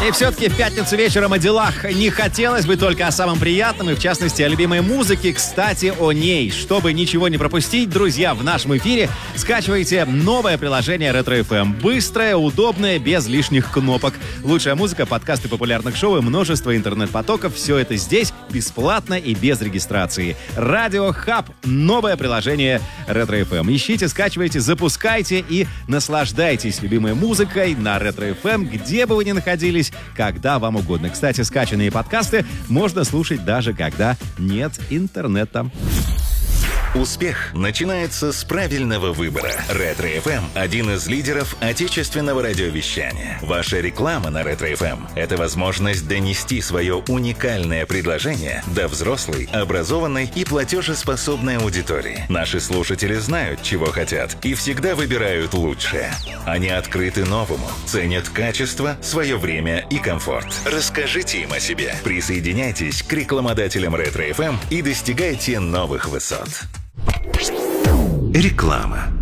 И все-таки в пятницу вечером о делах не хотелось бы, только о самом приятном, и в частности о любимой музыке. Кстати, о ней. Чтобы ничего не пропустить, друзья, в нашем эфире скачивайте новое приложение Ретро FM. Быстрое, удобное, без лишних кнопок. Лучшая музыка, подкасты популярных шоу и множество интернет-потоков. Все это здесь бесплатно и без регистрации. Радио Хаб. Новое приложение Ретро FM. Ищите, скачивайте, запускайте и наслаждайтесь любимой музыкой на Ретро FM, где бы вы ни находились, когда вам угодно. Кстати, скачанные подкасты можно слушать даже когда нет интернета. Успех начинается с правильного выбора. Ретро FM – один из лидеров отечественного радиовещания. Ваша реклама на Ретро FM – это возможность донести свое уникальное предложение до взрослой, образованной и платежеспособной аудитории. Наши слушатели знают, чего хотят, и всегда выбирают лучшее. Они открыты новому, ценят качество, свое время и комфорт. Расскажите им о себе. Присоединяйтесь к рекламодателям Ретро FM и достигайте новых высот. Реклама.